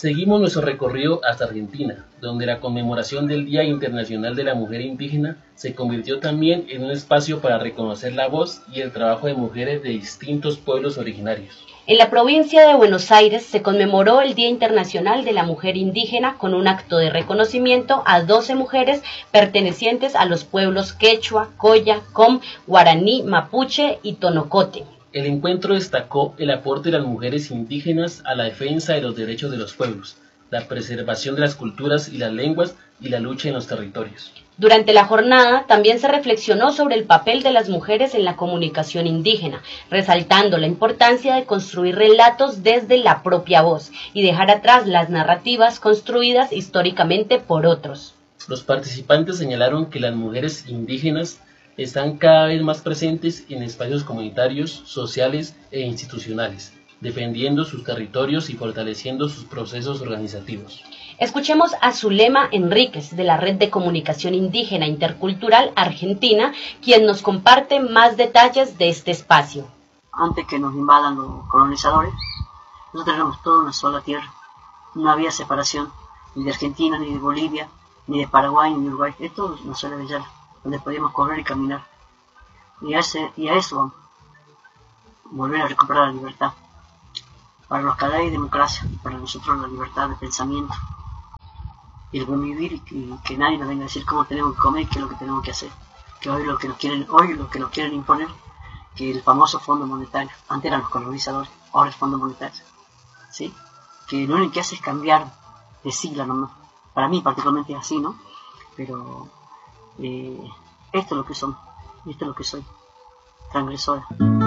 Seguimos nuestro recorrido hasta Argentina, donde la conmemoración del Día Internacional de la Mujer Indígena se convirtió también en un espacio para reconocer la voz y el trabajo de mujeres de distintos pueblos originarios. En la provincia de Buenos Aires se conmemoró el Día Internacional de la Mujer Indígena con un acto de reconocimiento a 12 mujeres pertenecientes a los pueblos quechua, colla, com, guaraní, mapuche y tonocote. El encuentro destacó el aporte de las mujeres indígenas a la defensa de los derechos de los pueblos, la preservación de las culturas y las lenguas y la lucha en los territorios. Durante la jornada también se reflexionó sobre el papel de las mujeres en la comunicación indígena, resaltando la importancia de construir relatos desde la propia voz y dejar atrás las narrativas construidas históricamente por otros. Los participantes señalaron que las mujeres indígenas están cada vez más presentes en espacios comunitarios, sociales e institucionales, defendiendo sus territorios y fortaleciendo sus procesos organizativos. Escuchemos a Zulema Enríquez, de la Red de Comunicación Indígena Intercultural Argentina, quien nos comparte más detalles de este espacio. Antes que nos invadan los colonizadores, nosotros éramos toda una sola tierra. No había separación, ni de Argentina, ni de Bolivia, ni de Paraguay, ni de Uruguay. Esto es una sola bellada, donde podíamos correr y caminar. Y a eso vamos. Volver a recuperar la libertad. Para los que hay democracia, para nosotros la libertad de pensamiento. Y el buen vivir, y que nadie nos venga a decir cómo tenemos que comer, qué es lo que tenemos que hacer. Que hoy lo que nos quieren imponer, que el famoso Fondo Monetario, antes eran los colonizadores, ahora el Fondo Monetario, ¿sí? Que lo único que hace es cambiar de sigla nomás. Para mí particularmente es así, ¿no? Pero esto es lo que somos, y esto es lo que soy, transgresora.